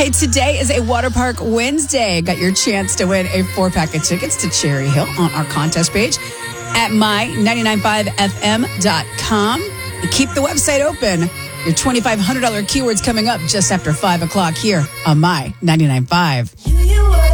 Hey, today is a Water Park Wednesday. Got your chance to win a 4-pack of tickets to Cherry Hill on our contest page at my995fm.com. Keep the website open. Your $2,500 keywords coming up just after 5 o'clock here on My 99.5.